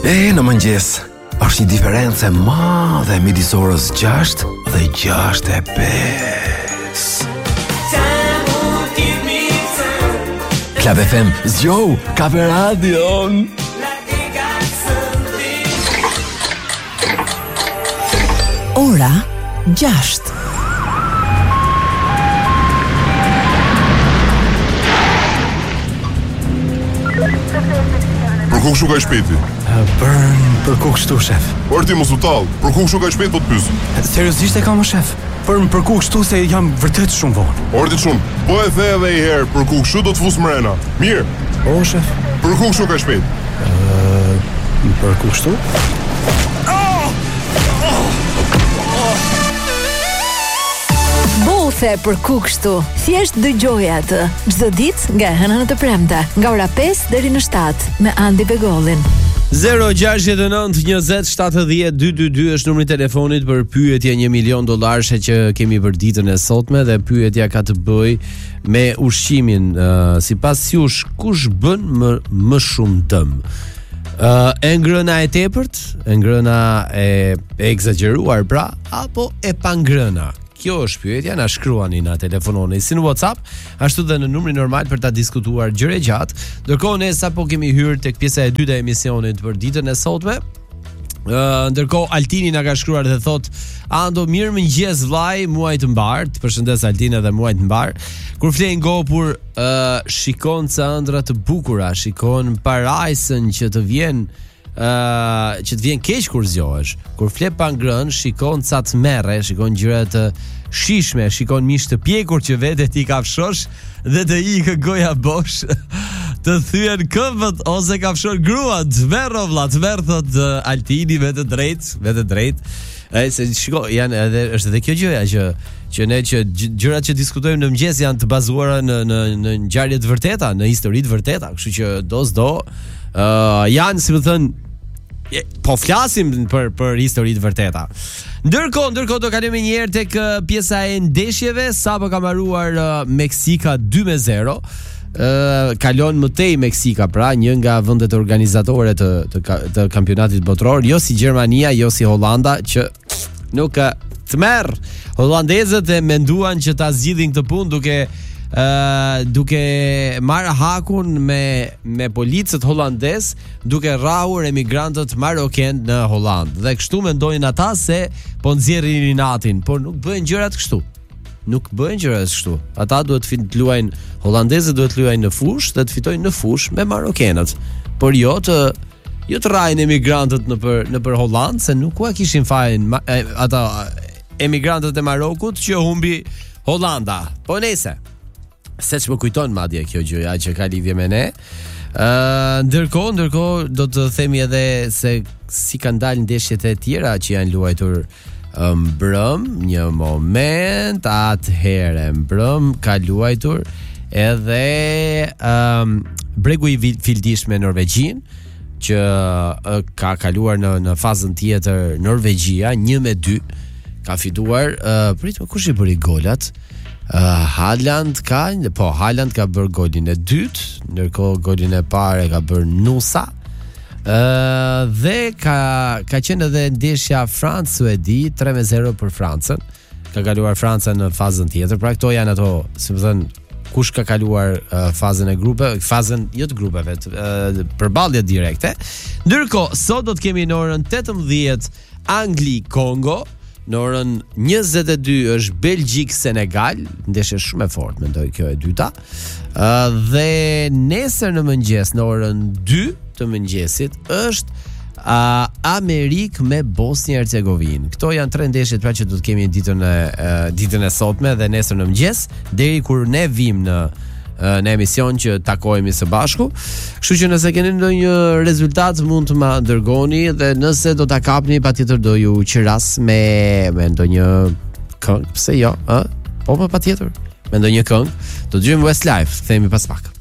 Në mëngjes, është një diferencë e madhe midis orës 6 dhe 6:05. Club FM, zgjohu, ka për radion. Ora 6. Për ku kështu ka shpejti? Për ku kështu, shef? Por ti mos u tall, për ku kështu ka shpejt po të pyes. Seriozisht e kam, shef? Për ku kështu se jam vërtet shumë vonë. Orti shumë, po e the edhe një herë, për ku kështu do të fus mrena. Mirë. O, shef? Për ku kështu ka shpejt? Për ku kështu? Bothe për ku kështu. Thjesht dëgjoj atë çdo ditë nga e hëna në të premte, nga ora 5 deri në 7 me Andi Begollin. 06920702222 është numri i telefonit për pyetje $1 milion që kemi për ditën e sotme, dhe pyetja ka të bëjë me ushqimin. Sipas jush, kush bën më shumë dëm? E ngrëna e tepërt, e ngrëna e egzageruar pra, apo e pangrëna? Kjo është pyetja, na shkruani, na telefononi si në WhatsApp, ashtu dhe në numrin normal për ta diskutuar gjëre gjatë. Ndërkohë ne sapo kemi hyrë tek pjesa e dytë e emisionit për ditën e sotme. Ndërkohë Altini na ka shkruar dhe thot: "Ando, mirëmëngjes vllai, muaj të mbar." Të përshëndes Altina dhe muaj të mbar. Kur flen gopur, shikon ca ëndra të bukura, shikon parajsën që të vjen keq kur zgjohesh. Kur flet pa ngrën, shikon ca të merre, shikon gjëra të shishme, shikon mish të pjekur që vetë ti kafshosh dhe të ikë goja bosh. Të thyen këmbët ose kafshon gruan. Tmerr vlla, tmerr thot Altini me të drejtë. Ai se shiko, është edhe kjo gjëja që ne gjërat që diskutojmë në mëngjes janë të bazuara në ngjarje të vërteta, në histori të vërteta, kështu që janë, si më thën, po flasim për histori të vërteta. Ndërkohë do kalojmë një herë tek pjesa e ndeshjeve. Sapo ka mbaruar Meksika 2-0. Kalon më tej Meksika, pra një nga vendet organizatore të kampionatit botror, jo si Gjermania, jo si Hollanda, që nuk të merr. Hollandezët e menduan që ta zgjidhin këtë punë duke marrë hakun me policët holandez, duke rrahur emigrantët maroken në Hollandë. Dhe kështu mendojnë ata se po nxjerrin rinatin, por nuk bëhen gjërat kështu. Ata duhet të luajnë, holandezët duhet të luajnë në fushë dhe të fitojnë në fushë me marokenët. Por jo të rrajnë emigrantët nëpër Hollandë, se nuk ua kishin fajin ata emigrantët e Marokut që humbi Hollanda. Po nese, se që më kujton madje kjo gjëja që ka lidhje me ne. Ndërkohë do të themi edhe se si kanë dalë ndeshjet e tjera që janë luajtur mbrëm. Një moment, atëherë mbrëm ka luajtur edhe bregu i fildish me Norvegjin, që ka kaluar në fazën tjetër Norvegjia 1-2. Ka fituar, kush i bëri golat? Haaland ka bërë golin e dytë, ndërkohë golin e parë ka bërë Nusa. Dhe ka qenë edhe ndeshja Francë-Suedi 3-0 për Francën. Ka kaluar Franca në fazën tjetër. Pra këto janë ato, si më thënë, kush ka kaluar fazën e grupeve, fazën jo të grupeve, përballje direkte. Ndërkohë sot do të kemi në orën 18 Angli-Kongo. Në orën 22 është Belgjik-Senegal, ndeshje shumë e fortë, mendoj kjo e dyta. Dhe nesër në mëngjes, në orën 2 të mëngjesit, është Amerikë me Bosnjë-Hercegovinë. Këto janë 3 ndeshjet pra që do të kemi ditën e sotme dhe nesër në mëngjes, deri kur ne vim në emision që takohemi së bashku. Kështu që nëse keni ndonjë rezultat mund të ma dërgoni, dhe nëse do ta kapni patjetër do ju qiras me ndonjë këngë, pse jo, po patjetër, me ndonjë këngë. Do dëgjojmë Westlife, themi pas pak.